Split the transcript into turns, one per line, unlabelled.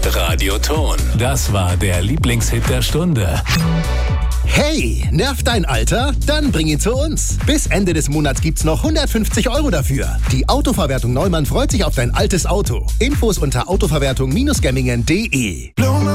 Radioton. Das war der Lieblingshit der Stunde.
Hey, nervt dein Alter? Dann bring ihn zu uns. Bis Ende des Monats gibt's noch 150 € dafür. Die Autoverwertung Neumann freut sich auf dein altes Auto. Infos unter autoverwertung-gemmingen.de.